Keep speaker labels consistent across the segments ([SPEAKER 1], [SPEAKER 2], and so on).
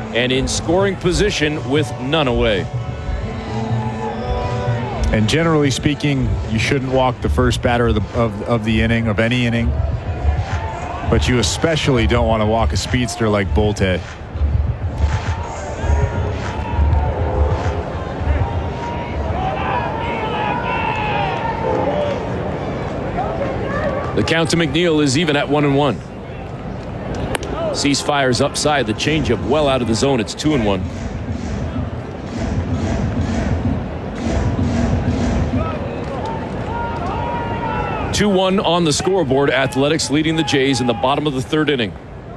[SPEAKER 1] and in scoring position with none away.
[SPEAKER 2] And generally speaking, you shouldn't walk the first batter of the inning, of any inning. But you especially don't want to walk a speedster like Bolte.
[SPEAKER 1] The count to McNeil is even at 1-1. Cease fires upside, the changeup well out of the zone. It's 2-1. Two-1 on the scoreboard. Athletics leading the Jays in the bottom of the third inning.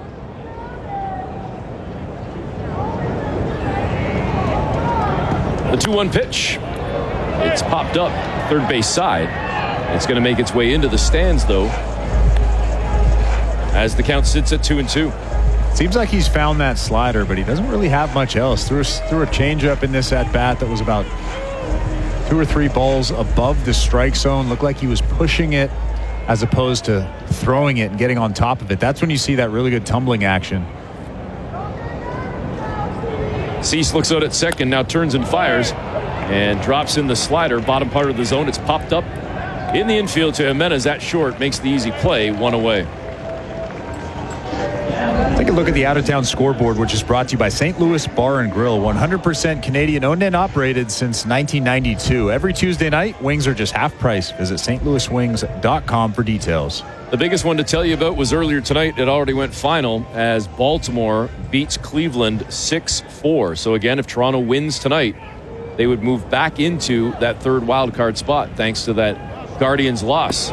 [SPEAKER 1] The 2-1 pitch. It's popped up third base side. It's going to make its way into the stands, though, as the count sits at 2-2.
[SPEAKER 2] Seems like he's found that slider, but he doesn't really have much else. Threw a changeup in this at-bat that was about 2 or 3 balls above the strike zone. Looked like he was pushing it as opposed to throwing it and getting on top of it. That's when you see that really good tumbling action.
[SPEAKER 1] Cease looks out at second, now turns and fires and drops in the slider, bottom part of the zone. It's popped up in the infield to Jimenez at short, makes the easy play, 1 away.
[SPEAKER 2] Take a look at the out-of-town scoreboard, which is brought to you by St. Louis Bar and Grill. 100% Canadian owned and operated since 1992. Every Tuesday night, wings are just half price. Visit stlouiswings.com for details.
[SPEAKER 1] The biggest one to tell you about was earlier tonight. It already went final as Baltimore beats Cleveland 6-4. So again, if Toronto wins tonight, they would move back into that third wild card spot thanks to that Guardians loss.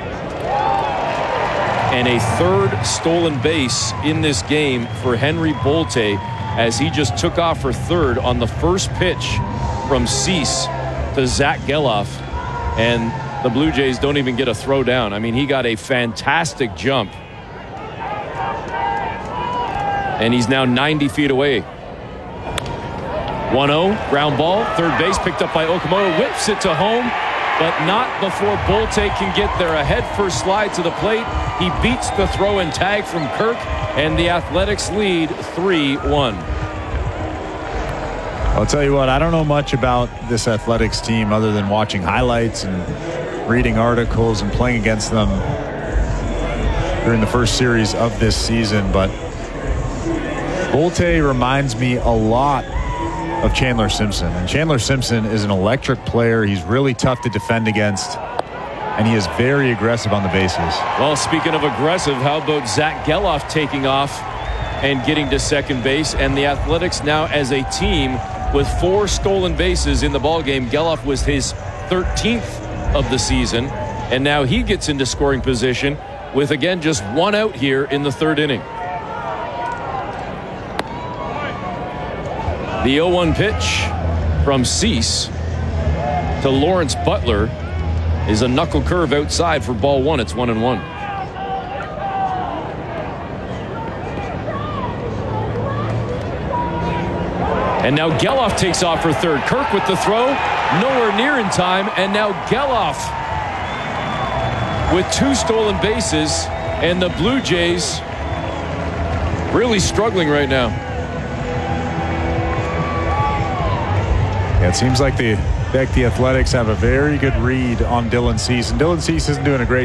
[SPEAKER 1] And a third stolen base in this game for Henry Bolte as he just took off for third on the first pitch from Cease to Zach Geloff. And the Blue Jays don't even get a throw down. I mean, he got a fantastic jump. And he's now 90 feet away. 1-0, ground ball, third base picked up by Okamoto, whips it to home, but not before Bolte can get there. A head-first slide to the plate. He beats the throw and tag from Kirk, and the Athletics lead 3-1.
[SPEAKER 2] I'll tell you what, I don't know much about this Athletics team other than watching highlights and reading articles and playing against them during the first series of this season, but Bolte reminds me a lot of Chandler Simpson. And Chandler Simpson is an electric player. He's really tough to defend against, and he is very aggressive on the bases.
[SPEAKER 1] Well, speaking of aggressive, how about Zach Geloff taking off and getting to second base? And the Athletics now as a team with 4 stolen bases in the ballgame. Geloff was his 13th of the season, and now he gets into scoring position with, again, just 1 out here in the third inning. The 0-1 pitch from Cease to Lawrence Butler is a knuckle curve outside for ball 1. It's 1-1. And now Geloff takes off for third. Kirk with the throw, nowhere near in time, and now Geloff with 2 stolen bases, and the Blue Jays really struggling right now.
[SPEAKER 2] Yeah, it seems like the Athletics have a very good read on Dylan Cease, and Dylan Cease isn't doing a great